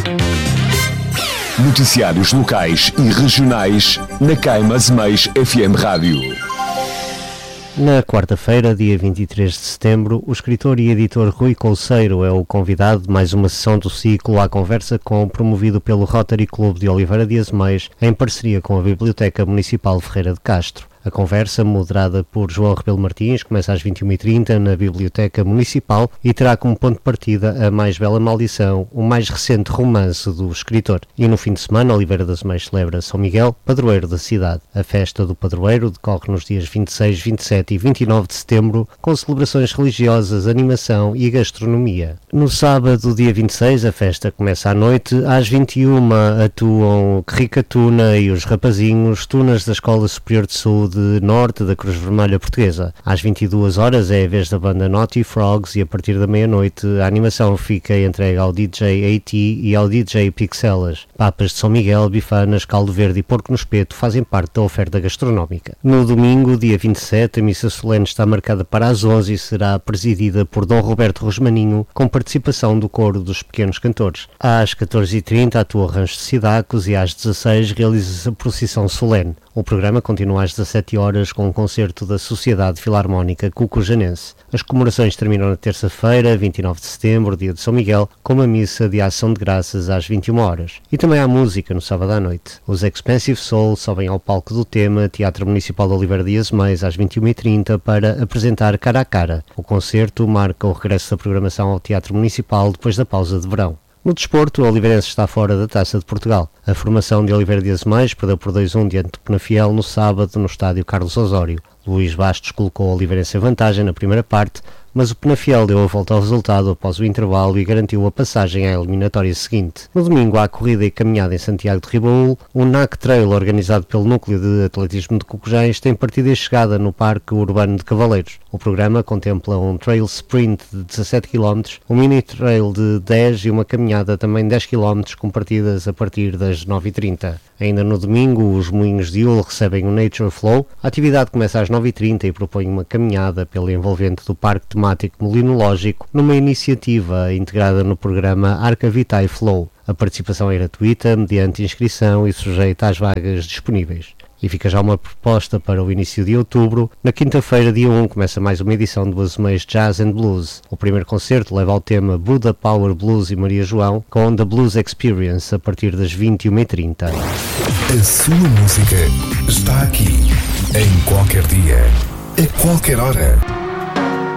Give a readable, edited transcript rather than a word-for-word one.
Noticiários locais e regionais na Caima Zemeix FM Rádio. Na quarta-feira, dia 23 de setembro, o escritor e editor Rui Couceiro é o convidado de mais uma sessão do ciclo À Conversa Com, promovido pelo Rotary Clube de Oliveira de Azeméis, em parceria com a Biblioteca Municipal Ferreira de Castro. A conversa, moderada por João Rebelo Martins, começa às 21h30 na Biblioteca Municipal e terá como ponto de partida A Mais Bela Maldição, o mais recente romance do escritor. E no fim de semana, Oliveira de Azeméis celebra São Miguel, padroeiro da cidade. A festa do padroeiro decorre nos dias 26, 27 e 29 de setembro, com celebrações religiosas, animação e gastronomia. No sábado, dia 26, a festa começa à noite. Às 21 atuam Rica Tuna e os Rapazinhos, tunas da Escola Superior de Saúde Norte da Cruz Vermelha Portuguesa. Às 22 horas é a vez da banda Naughty Frogs e a partir da meia-noite a animação fica entregue ao DJ AT e ao DJ Pixelas. Papas de São Miguel, bifanas, caldo verde e porco no espeto fazem parte da oferta gastronómica. No domingo, dia 27, a missa solene está marcada para as 11 e será presidida por Dom Roberto Rosmaninho, com participação do coro dos pequenos cantores. Às 14h30 atua o Rancho de Cidacos e às 16h realiza-se a procissão solene. O programa continua às 17 horas com um concerto da Sociedade Filarmónica Cucujanense. As comemorações terminam na terça-feira, 29 de setembro, dia de São Miguel, com uma missa de ação de graças às 21 horas. E também há música no sábado à noite. Os Expensive Soul sobem ao palco do tema Teatro Municipal de Oliveira de Azeméis às 21h30 para apresentar Cara a Cara. O concerto marca o regresso da programação ao Teatro Municipal depois da pausa de verão. No desporto, o Oliveirense está fora da Taça de Portugal. A formação de Oliveira de Azeméis perdeu por 2-1 diante do Penafiel no sábado no estádio Carlos Osório. Luís Bastos colocou o Oliveirense em vantagem na primeira parte, mas o Penafiel deu a volta ao resultado após o intervalo e garantiu a passagem à eliminatória seguinte. No domingo há corrida e caminhada em Santiago de Ribaúl. O NAC Trail, organizado pelo Núcleo de Atletismo de Cocujães, tem partida e chegada no Parque Urbano de Cavaleiros. O programa contempla um trail sprint de 17 km, um mini trail de 10 e uma caminhada também de 10 km com partidas a partir das 9h30. Ainda no domingo, os Moinhos de Ul recebem o Nature Flow. A atividade começa às 9h30 e propõe uma caminhada pela envolvente do Parque Temático Molinológico, numa iniciativa integrada no programa Arca Vitae Flow. A participação é gratuita, mediante inscrição e sujeita às vagas disponíveis. E fica já uma proposta para o início de outubro. Na quinta-feira, dia 1, começa mais uma edição do Azeméis Jazz and Blues. O primeiro concerto leva ao tema Buda Power Blues e Maria João, com The Blues Experience, a partir das 21h30. A sua música está aqui, em qualquer dia, a qualquer hora.